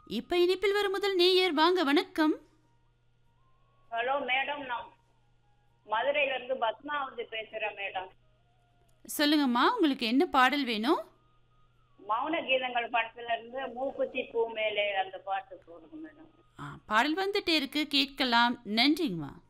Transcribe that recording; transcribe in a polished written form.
இப்ப இனிப்பில் வரும் முதல் நேயர் வாங்க வணக்கம். ஹலோ மேடம், நான் மதுரையில இருந்து பத்மாவதி பேசுறேன் மேடம். சொல்லுங்கம்மா, உங்களுக்கு என்ன பாடல் வேணும்? மௌன கீதங்கள் படத்துல இருந்து மூக்குத்தி பூ மேலே அந்த பாட்டு போடுங்க மேடம். பாடல் வந்துட்டே இருக்கு, கேட்கலாம். நன்றிங்கம்மா.